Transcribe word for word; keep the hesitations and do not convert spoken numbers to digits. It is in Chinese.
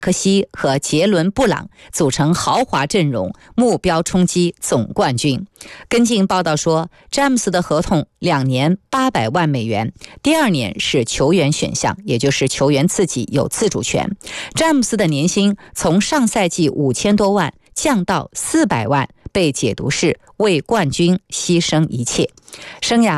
克西和杰伦·布朗组成豪华阵容，目标冲击总冠军。跟进报道说，詹姆斯的合同两年八百万美元，第二年是球员选项，也就是球员自己有自主权。詹姆斯的年薪从上赛季五千多万降到四百万，被解读是为冠军牺牲一切。生涯